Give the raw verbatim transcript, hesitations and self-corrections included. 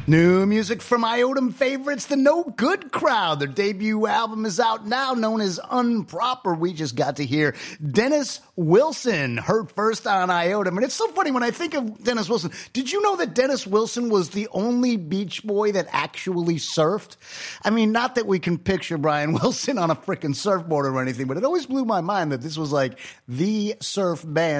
New music from Iodum favorites, the No Good Crowd. Their debut album is out now, known as Unproper. We just got to hear Dennis Wilson, heard first on Iodum. And it's so funny when I think of Dennis Wilson. Did you know that Dennis Wilson was the only Beach Boy that actually surfed? I mean, not that we can picture Brian Wilson on a freaking surfboard or anything, but it always blew my mind that this was like the surf band.